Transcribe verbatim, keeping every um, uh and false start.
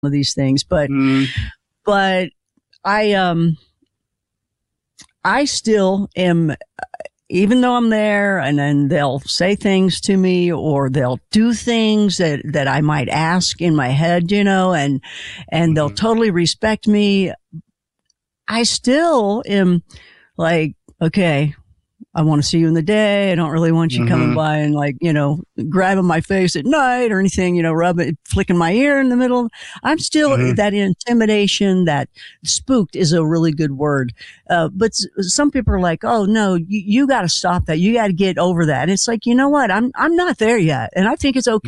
of these things, but, Mm. but I, um, I still am, even though I'm there and then they'll say things to me or they'll do things that, that I might ask in my head, you know, and, and Mm-hmm. they'll totally respect me. I still am like, okay, I want to see you in the day. I don't really want you Mm-hmm. coming by and like, you know, grabbing my face at night or anything, you know, rubbing, flicking my ear in the middle. I'm still Mm-hmm. that intimidation, that spooked is a really good word. Uh, but s- some people are like, oh no, you, you got to stop that. You got to get over that. And it's like, you know what? I'm, I'm not there yet. And I think it's okay